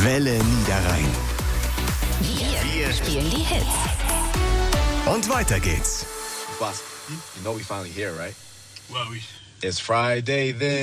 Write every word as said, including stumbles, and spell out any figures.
Welle Niederrhein. Wir spielen die Hits. Und weiter geht's. Boss, you know we finally here, right? Well, we It's Friday then.